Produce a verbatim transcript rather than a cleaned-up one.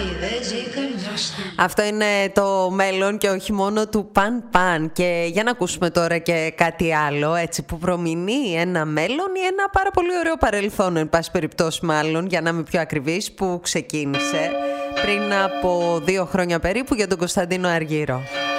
Αυτό είναι το μέλλον και όχι μόνο του Παν Παν. Και για να ακούσουμε τώρα και κάτι άλλο, έτσι, που προμηνεί ένα μέλλον ή ένα πάρα πολύ ωραίο παρελθόν, εν πάση περιπτώσει μάλλον, για να είμαι πιο ακριβής, που ξεκίνησε πριν από δύο χρόνια περίπου για τον Κωνσταντίνο Αργύρο.